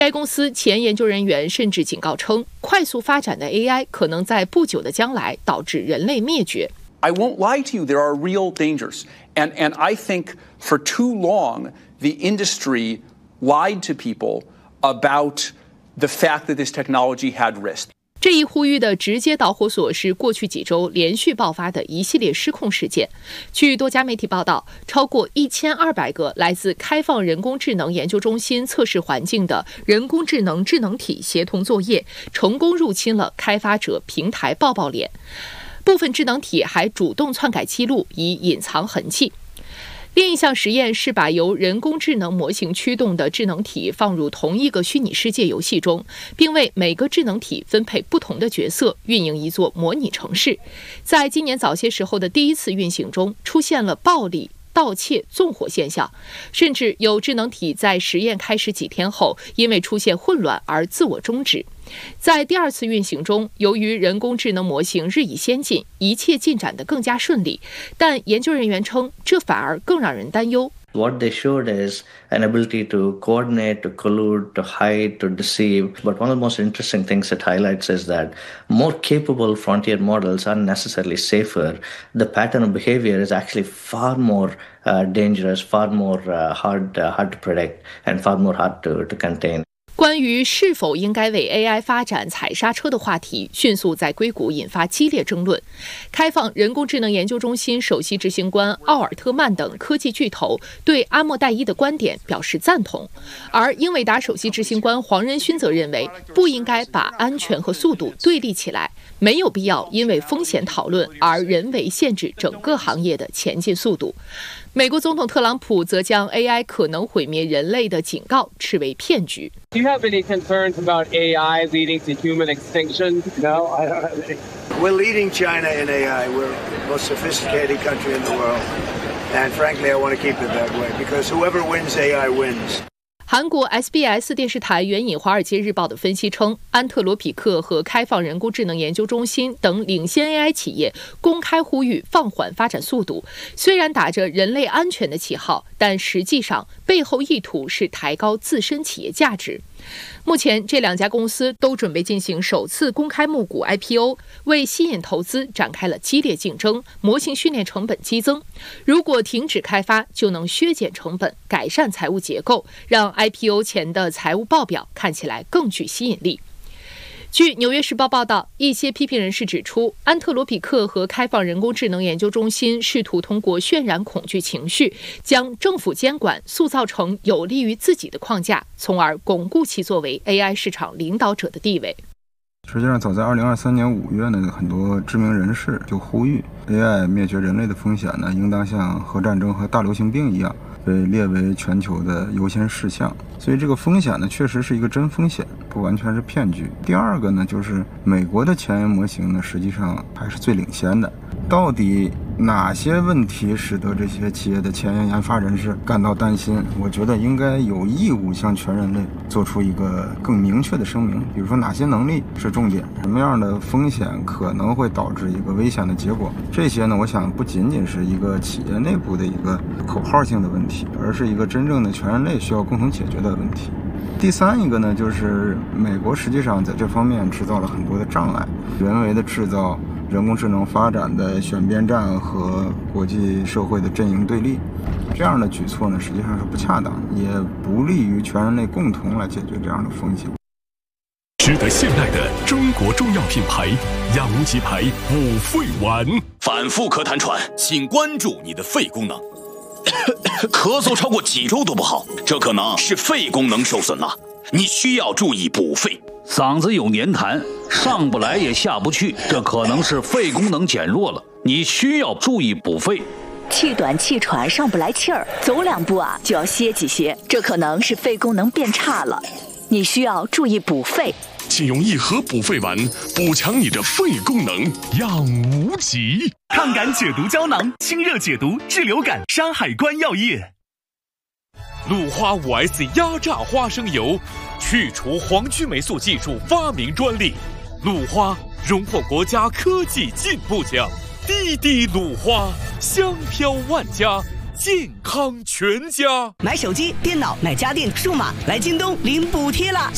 该公司前研究人员甚至警告称，快速发展的 AI 可能在不久的将来导致人类灭绝。 I won't lie to you, there are real dangers. And I think for too long, the industry lied to people about the fact that this technology had risk. 这一呼吁的直接导火索是过去几周连续爆发的一系列失控事件。据多家媒体报道，超过1200个来自开放人工智能研究中心测试环境的人工智能智能体协同作业，成功入侵了开发者平台抱抱脸。部分智能体还主动篡改记录，以隐藏痕迹。另一项实验是把由人工智能模型驱动的智能体放入同一个虚拟世界游戏中，并为每个智能体分配不同的角色，运营一座模拟城市。在今年早些时候的第一次运行中，出现了暴力、盗窃、纵火现象，甚至有智能体在实验开始几天后，因为出现混乱而自我终止。在第二次运行中，由于人工智能模型日益先进，一切进展得更加顺利，但研究人员称，这反而更让人担忧。 What they showed is an ability to coordinate, to collude, to hide, to deceive. But one of the most interesting things it highlights is that more capable frontier models aren't necessarily safer. The pattern of behavior is actually far more dangerous, far more hard to predict, and far more hard to contain. 关于是否应该为 AI 发展踩刹车的话题，迅速在硅谷引发激烈争论。开放人工智能研究中心首席执行官奥尔特曼等科技巨头对阿莫代伊的观点表示赞同，而英伟达首席执行官黄仁勋则认为，不应该把安全和速度对立起来，没有必要因为风险讨论而人为限制整个行业的前进速度。美国总统特朗普则将 AI 可能毁灭人类的警告视为骗局。 Do you have any concerns about AI leading to human extinction? No, I don't have any. We're leading China in AI. We're the most sophisticated country in the world. And frankly, I want to keep it that way because whoever wins AI wins. 韩国 SBS 电视台援引《华尔街日报》的分析称，安特罗匹克和开放人工智能研究中心等领先 AI 企业公开呼吁放缓发展速度，虽然打着人类安全的旗号，但实际上背后意图是抬高自身企业价值。目前，这两家公司都准备进行首次公开募股 IPO， 为吸引投资展开了激烈竞争，模型训练成本激增。如果停止开发，就能削减成本，改善财务结构，让 IPO 前的财务报表看起来更具吸引力。据《纽约时报》报道，一些批评人士指出，安特罗匹克和开放人工智能研究中心试图通过渲染恐惧情绪，将政府监管塑造成有利于自己的框架，从而巩固其作为 AI 市场领导者的地位。 实际上，早在2023年5月呢，很多知名人士就呼吁 AI 灭绝人类的风险呢，应当像核战争和大流行病一样，被列为全球的优先事项。所以这个风险呢，确实是一个真风险，不完全是骗局。第二个呢，就是美国的前沿模型呢，实际上还是最领先的。到底哪些问题使得这些企业的前沿研发人士感到担心？我觉得应该有义务向全人类做出一个更明确的声明，比如说哪些能力是重点，什么样的风险可能会导致一个危险的结果。这些呢，我想不仅仅是一个企业内部的一个口号性的问题，而是一个真正的全人类需要共同解决的问题。第三一个呢，就是美国实际上在这方面制造了很多的障碍，人为的制造人工智能发展的选边站和国际社会的阵营对立，这样的举措呢，实际上是不恰当，也不利于全人类共同来解决这样的风险。 值得信赖的中国中药品牌养无极牌补肺丸， 反复咳痰喘，请关注你的肺功能。咳嗽超过几周都不好，这可能是肺功能受损了，你需要注意补肺。 嗓子有黏痰，上不来也下不去，这可能是肺功能减弱了，你需要注意补肺。 气短气喘，上不来气儿，走2步就要歇几歇，这可能是肺功能变差了，你需要注意补肺。 请用一盒补肺丸补强你的肺功能，养无极。 抗感解毒胶囊，清热解毒，治流感。山海关药业。 鲁花5S 压榨花生油，去除黄曲霉素技术发明专利，鲁花荣获国家科技进步奖。滴滴鲁花，香飘万家，健康全家。 买手机、电脑、买家电、数码，来京东领补贴啦！